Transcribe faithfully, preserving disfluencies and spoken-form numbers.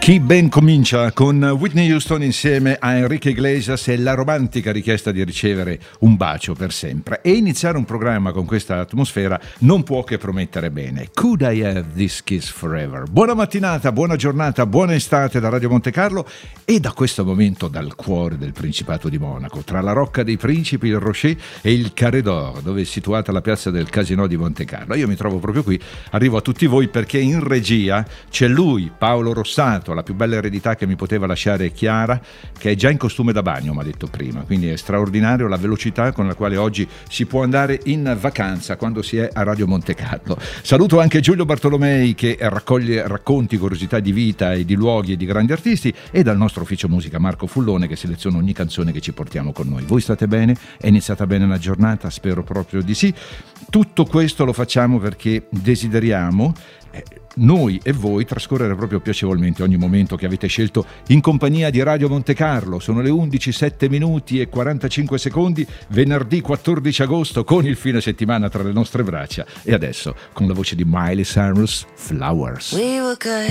Chi ben comincia con Whitney Houston insieme a Enrique Iglesias e la romantica richiesta di ricevere un bacio per sempre, e iniziare un programma con questa atmosfera non può che promettere bene. Could I have this kiss forever? Buona mattinata, buona giornata, buona estate da Radio Monte Carlo e da questo momento dal cuore del Principato di Monaco, tra la Rocca dei Principi, il Rocher e il Carré d'Or, dove è situata la piazza del Casino di Monte Carlo. Io mi trovo proprio qui, arrivo a tutti voi perché in regia c'è lui, Paolo Rossato. La più bella eredità che mi poteva lasciare è Chiara, che è già in costume da bagno, mi ha detto prima, quindi è straordinario la velocità con la quale oggi si può andare in vacanza quando si è a Radio Monte Carlo. Saluto anche Giulio Bartolomei, che raccoglie racconti, curiosità di vita e di luoghi e di grandi artisti, e dal nostro ufficio musica Marco Fullone, che seleziona ogni canzone che ci portiamo con noi. Voi state bene? È iniziata bene la giornata? Spero proprio di sì. Tutto questo lo facciamo perché desideriamo eh, noi e voi trascorrere proprio piacevolmente ogni momento che avete scelto in compagnia di Radio Monte Carlo. Sono le undici, sette minuti e quarantacinque secondi, venerdì quattordici agosto, con il fine settimana tra le nostre braccia. E adesso, con la voce di Miley Cyrus, Flowers. We were good,